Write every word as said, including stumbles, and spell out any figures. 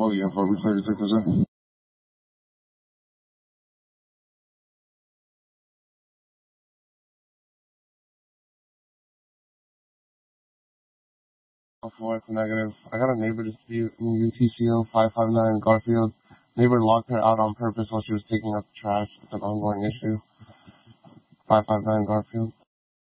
Bravo, you have what we clear to take position. Four, it's a negative. I got a neighbor dispute in U T C O five five nine Garfield. Neighbor locked her out on purpose while she was taking out the trash. It's an ongoing issue. five five nine Garfield.